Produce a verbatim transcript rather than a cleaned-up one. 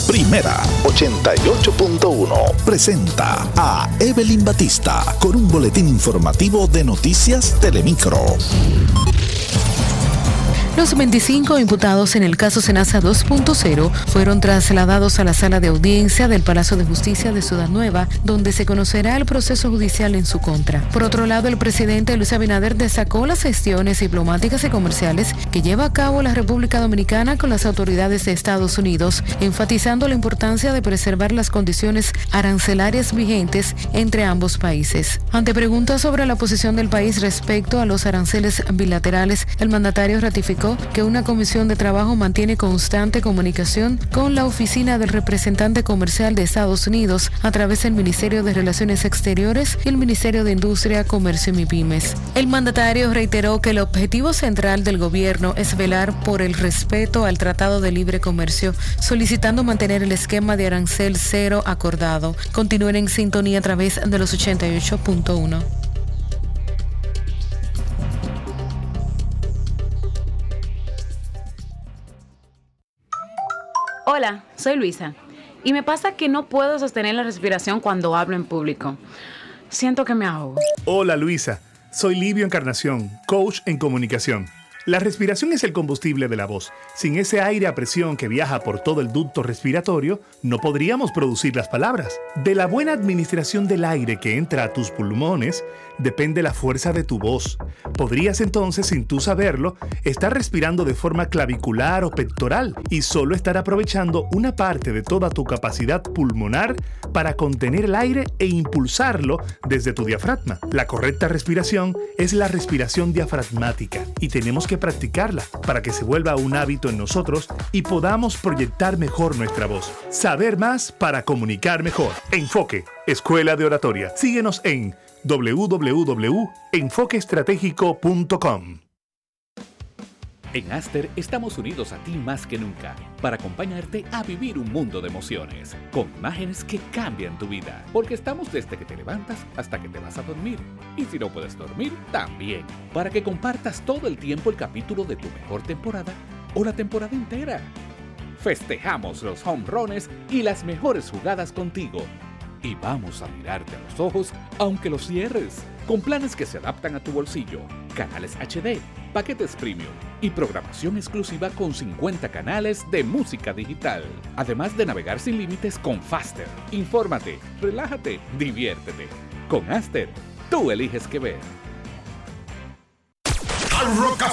Primera ochenta y ocho punto uno presenta a Evelyn Batista con un boletín informativo de Noticias Telemicro. Los veinticinco imputados en el caso Senasa dos punto cero fueron trasladados a la sala de audiencia del Palacio de Justicia de Ciudad Nueva, donde se conocerá el proceso judicial en su contra. Por otro lado, el presidente Luis Abinader destacó las gestiones diplomáticas y comerciales que lleva a cabo la República Dominicana con las autoridades de Estados Unidos, enfatizando la importancia de preservar las condiciones arancelarias vigentes entre ambos países. Ante preguntas sobre la posición del país respecto a los aranceles bilaterales, el mandatario ratificó que una comisión de trabajo mantiene constante comunicación con la oficina del representante comercial de Estados Unidos a través del Ministerio de Relaciones Exteriores y el Ministerio de Industria, Comercio y MIPYMES. El mandatario reiteró que el objetivo central del gobierno es velar por el respeto al Tratado de Libre Comercio, solicitando mantener el esquema de arancel cero acordado. Continúen en sintonía a través de los ochenta y ocho punto uno. Hola, soy Luisa, y me pasa que no puedo sostener la respiración cuando hablo en público. Siento que me ahogo. Hola Luisa, soy Livio Encarnación, coach en comunicación. La respiración es el combustible de la voz. Sin ese aire a presión que viaja por todo el ducto respiratorio, no podríamos producir las palabras. De la buena administración del aire que entra a tus pulmones, depende la fuerza de tu voz. Podrías entonces, sin tú saberlo, estar respirando de forma clavicular o pectoral y solo estar aprovechando una parte de toda tu capacidad pulmonar para contener el aire e impulsarlo desde tu diafragma. La correcta respiración es la respiración diafragmática y tenemos que practicarla para que se vuelva un hábito en nosotros y podamos proyectar mejor nuestra voz. Saber más para comunicar mejor. Enfoque, Escuela de Oratoria. Síguenos en doble u doble u doble u punto enfoque estratégico punto com. En Aster estamos unidos a ti más que nunca para acompañarte a vivir un mundo de emociones, con imágenes que cambian tu vida, porque estamos desde que te levantas hasta que te vas a dormir. Y si no puedes dormir, también, para que compartas todo el tiempo el capítulo de tu mejor temporada o la temporada entera. Festejamos los home runs y las mejores jugadas contigo. Y vamos a mirarte a los ojos aunque los cierres, con planes que se adaptan a tu bolsillo, canales H D, paquetes premium y programación exclusiva con cincuenta canales de música digital. Además de navegar sin límites con Faster. Infórmate, relájate, diviértete. Con Aster, tú eliges qué ver. Al Rock